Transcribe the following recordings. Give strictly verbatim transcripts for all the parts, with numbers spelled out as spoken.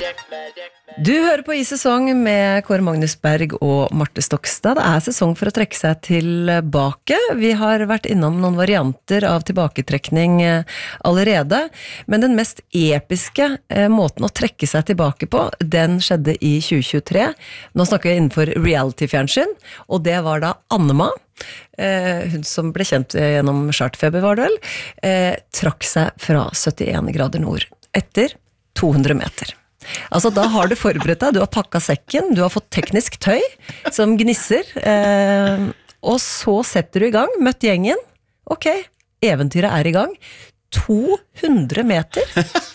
Du hører på I Sesong med Kåre Magnus Berg og Marte Stokstad. Det er sesong for å trekke seg tilbake. Vi har vært innom noen varianter av tilbaketrekning allerede, men den mest episke måten å trekke seg tilbake på, den skjedde i tjue tjuetre. Nå snakker vi innenfor reality-fjernsyn, og det var da Annema, hun som ble kjent gjennom Chartfeber var det vel, trakk seg fra syttien grader nord etter to hundre meter. Altså da har du forberedt deg, du har pakket sekken, du har fått teknisk tøy som gnisser, eh, og så setter du i gang, møtt gjengen, ok, eventyret er i gang, to hundre meter,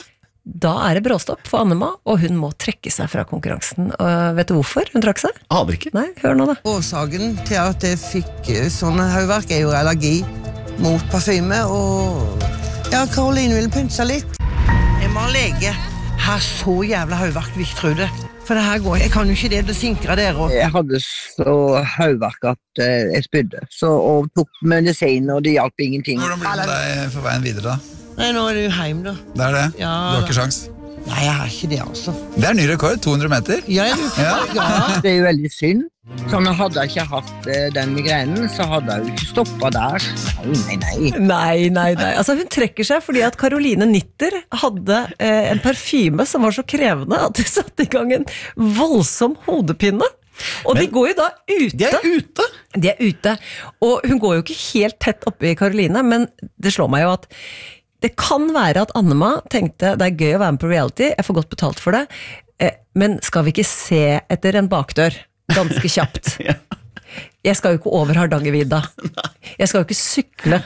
da er det bråstopp for Annema, og hun må trekke seg fra konkurransen. Og vet du hvorfor hun trakk seg? Aner ikke. Nei, hør nå da. Årsaken til at jeg fikk sånne høyverk er jo allergi mot parfyme, og ja, Karoline ville pynte seg litt. Jeg må ha lege. Her så jævla høyverk, hvis tror det. For det her går, jeg kan jo ikke det, det sinker der også. Jeg hadde så høyverk at uh, jeg spydde, så, og tok medisin, og det hjalp ingenting. Hvordan blir det med deg for veien videre da? Nei, nå er du hjemme da. Det er det? Ja, du har da. ikke sjans? Nei, jeg har ikke det altså. Det er ny rekord, to hundre meter. Ja, du, Ja. ja. Det er jo veldig synd. Så når hadde jeg ikke hatt uh, den migrenen, så hadde jeg jo ikke stoppet der. Nei, nei, nei. Nei, nei, nei. Altså hun trekker seg fordi at Caroline Nitter hadde eh, en parfyme som var så krevende at de satte i gang en voldsom hodepine. Og Men- de går jo da ute. De er ute! De er ute. Og hun går jo ikke helt tett oppe i Caroline, men det slår meg jo at det kan være at Annema tenkte det er gøy å være med på reality, jeg får godt betalt for det, eh, men skal vi ikke se etter en bakdør ganske kjapt? Ja. Jeg skal jo ikke over Hardangervidda. Jeg skal jo ikke sykle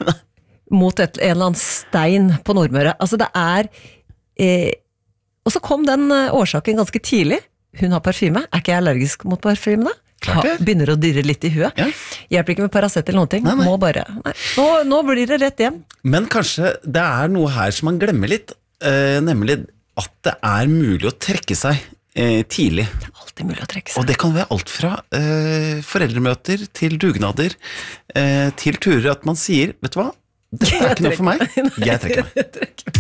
mot et, en eller annen stein på Nordmøre. Altså det er eh, og så kom den eh, årsaken ganske tidlig. Hun har parfyme. Er ikke jeg allergisk mot parfyme da? Klart det. Ha, begynner å dirre litt i huet. Ja. Hjelper ikke med Paracet eller noen ting. Nei, nei. Må bare, nei. Nå, nå blir det rett hjem. Men kanskje det er noe her som man glemmer litt, eh, nemlig at det er mulig å trekke seg eh, tidlig. Det er alltid mulig å trekke Og seg. det kan være alt fra eh, foreldremøter til dugnader, eh, til turer at man sier, vet du hva, dette er ikke noe for meg, jeg trekker meg.